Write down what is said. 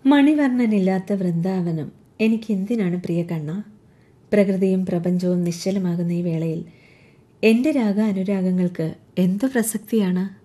മണിവർണ്ണനില്ലാത്ത വൃന്ദാവനം എനിക്കെന്തിനാണ് പ്രിയ കണ്ണ? പ്രകൃതിയും പ്രപഞ്ചവും നിശ്ചലമാകുന്ന ഈ വേളയിൽ എൻ്റെ അനുരാഗങ്ങൾക്ക് എന്തു പ്രസക്തിയാണ്?